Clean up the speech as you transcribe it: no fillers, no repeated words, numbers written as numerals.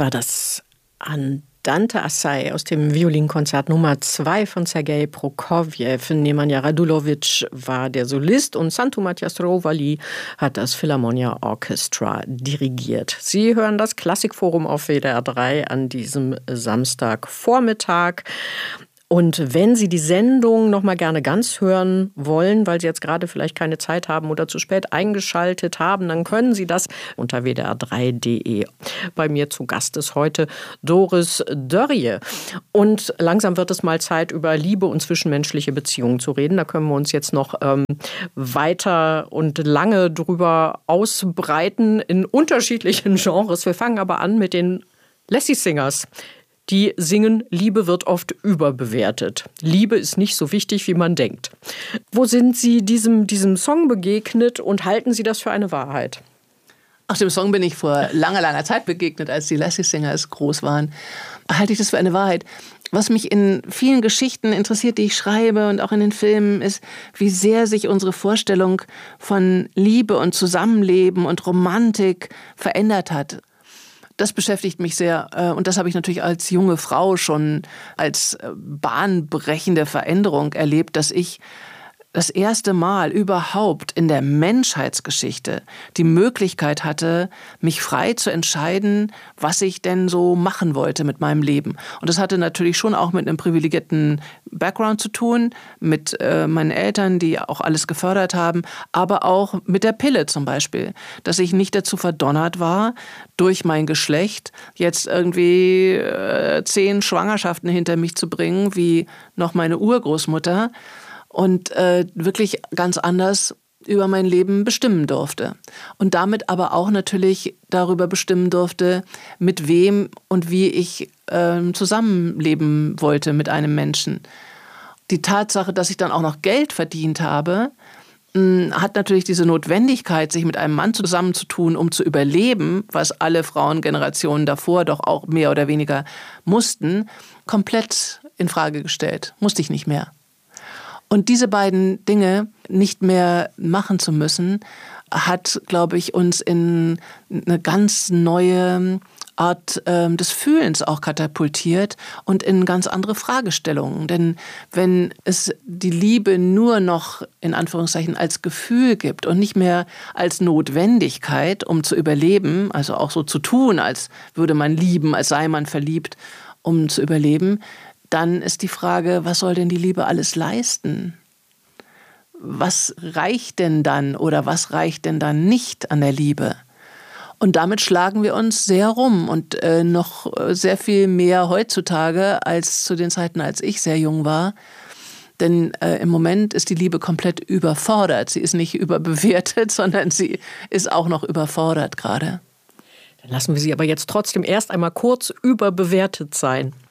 War das Andante Assai aus dem Violinkonzert Nummer 2 von Sergei Prokofjew. Nemanja Radulowitsch war der Solist und Santu Matyas-Rovali hat das Philharmonia Orchestra dirigiert. Sie hören das Klassikforum auf WDR 3 an diesem Samstagvormittag. Und wenn Sie die Sendung noch mal gerne ganz hören wollen, weil Sie jetzt gerade vielleicht keine Zeit haben oder zu spät eingeschaltet haben, dann können Sie das unter wdr3.de. Bei mir zu Gast ist heute Doris Dörrie. Und langsam wird es mal Zeit, über Liebe und zwischenmenschliche Beziehungen zu reden. Da können wir uns jetzt noch weiter und lange drüber ausbreiten in unterschiedlichen Genres. Wir fangen aber an mit den Lassie Singers. Die singen, Liebe wird oft überbewertet. Liebe ist nicht so wichtig, wie man denkt. Wo sind Sie diesem Song begegnet und halten Sie das für eine Wahrheit? Ach, dem Song bin ich vor langer Zeit begegnet, als die Lassie Singers groß waren. Halte ich das für eine Wahrheit? Was mich in vielen Geschichten interessiert, die ich schreibe und auch in den Filmen, ist, wie sehr sich unsere Vorstellung von Liebe und Zusammenleben und Romantik verändert hat. Das beschäftigt mich sehr und das habe ich natürlich als junge Frau schon als bahnbrechende Veränderung erlebt, dass ich das erste Mal überhaupt in der Menschheitsgeschichte die Möglichkeit hatte, mich frei zu entscheiden, was ich denn so machen wollte mit meinem Leben. Und das hatte natürlich schon auch mit einem privilegierten Background zu tun, mit meinen Eltern, die auch alles gefördert haben, aber auch mit der Pille zum Beispiel, dass ich nicht dazu verdonnert war, durch mein Geschlecht jetzt irgendwie 10 Schwangerschaften hinter mich zu bringen, wie noch meine Urgroßmutter, und wirklich ganz anders über mein Leben bestimmen durfte. Und damit aber auch natürlich darüber bestimmen durfte, mit wem und wie ich zusammenleben wollte mit einem Menschen. Die Tatsache, dass ich dann auch noch Geld verdient habe, hat natürlich diese Notwendigkeit, sich mit einem Mann zusammenzutun, um zu überleben, was alle Frauengenerationen davor doch auch mehr oder weniger mussten, komplett in Frage gestellt. Musste ich nicht mehr. Und diese beiden Dinge nicht mehr machen zu müssen, hat, glaube ich, uns in eine ganz neue Art des Fühlens auch katapultiert und in ganz andere Fragestellungen. Denn wenn es die Liebe nur noch in Anführungszeichen als Gefühl gibt und nicht mehr als Notwendigkeit, um zu überleben, also auch so zu tun, als würde man lieben, als sei man verliebt, um zu überleben, dann ist die Frage, was soll denn die Liebe alles leisten? Was reicht denn dann oder was reicht denn dann nicht an der Liebe? Und damit schlagen wir uns sehr rum und noch sehr viel mehr heutzutage als zu den Zeiten, als ich sehr jung war. Denn im Moment ist die Liebe komplett überfordert. Sie ist nicht überbewertet, sondern sie ist auch noch überfordert gerade. Dann lassen wir sie aber jetzt trotzdem erst einmal kurz überbewertet sein.